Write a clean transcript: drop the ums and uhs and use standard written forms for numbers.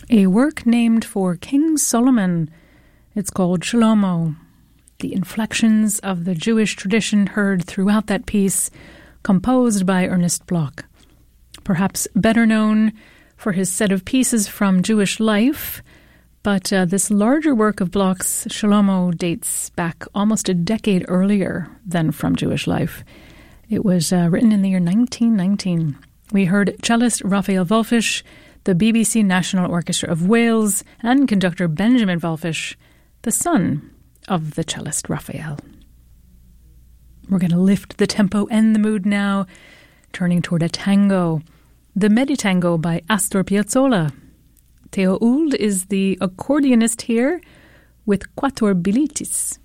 A work named for King Solomon. It's called Shlomo. The inflections of the Jewish tradition heard throughout that piece, composed by Ernest Bloch. Perhaps better known for his set of pieces from Jewish life, but this larger work of Bloch's, Shlomo, dates back almost a decade earlier than From Jewish Life. It was written in the year 1919. We heard cellist Raphael Wallfisch, the BBC National Orchestra of Wales, and conductor Benjamin Wallfisch, the son of the cellist Raphael. We're going to lift the tempo and the mood now, turning toward a tango, the Meditango by Astor Piazzolla. Theo Ould is the accordionist here with Quatuor Bilitis.